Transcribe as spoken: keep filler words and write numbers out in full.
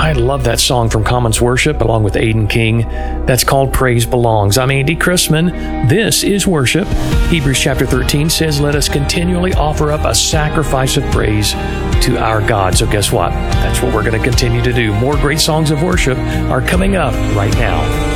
I love that song from Commons Worship along with Aiden King. That's called Praise Belongs. I'm Andy Chrisman. This is worship. Hebrews chapter thirteen says, let us continually offer up a sacrifice of praise to our God. So guess what? That's what we're going to continue to do. More great songs of worship are coming up right now.